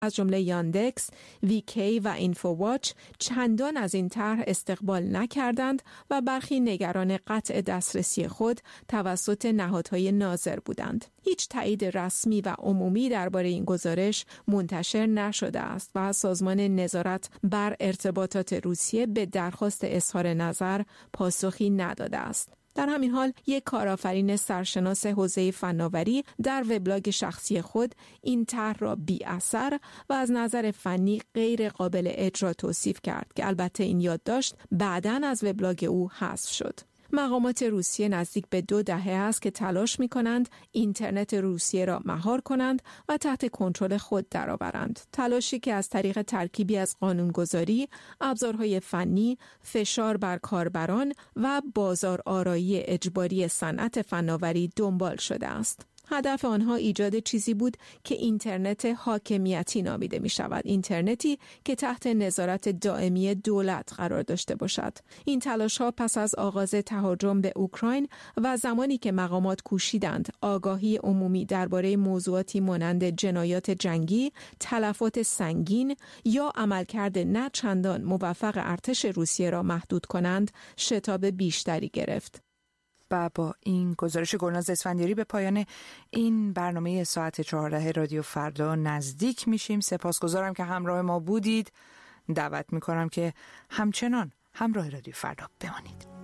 از جمله یاندکس، ویکی و اینفوواچ چندان از این طرح استقبال نکردند و برخی نگران قطع دسترسی خود توسط نهادهای ناظر بودند. هیچ تایید رسمی و عمومی درباره این گزارش منتشر نشده است و سازمان نظارت بر ارتباطات روسیه به درخواست اظهار نظر پاسخی نداده است. در همین حال یک کارآفرین سرشناس حوزه فناوری در وبلاگ شخصی خود این طرح را بی اثر و از نظر فنی غیر قابل اجرا توصیف کرد که البته این یادداشت بعداً از وبلاگ او حذف شد. مقامات روسیه نزدیک به 2 دهه است که تلاش می‌کنند اینترنت روسیه را مهار کنند و تحت کنترل خود درآورند. تلاشی که از طریق ترکیبی از قانونگذاری، ابزارهای فنی، فشار بر کاربران و بازار آرایی اجباری صنعت فناوری دنبال شده است. هدف آنها ایجاد چیزی بود که اینترنت حاکمیتی نامیده می شود. اینترنتی که تحت نظارت دائمی دولت قرار داشته باشد. این تلاش ها پس از آغاز تهاجم به اوکراین و زمانی که مقامات کوشیدند آگاهی عمومی درباره موضوعاتی مانند جنایات جنگی، تلفات سنگین یا عملکرد نه چندان موفق ارتش روسیه را محدود کنند، شتاب بیشتری گرفت. و با این گزارش گلناز اسفندیاری به پایان این برنامه ساعت 14 رادیو فردا نزدیک میشیم. سپاسگزارم که همراه ما بودید. دعوت میکنم که همچنان همراه رادیو فردا بمانید.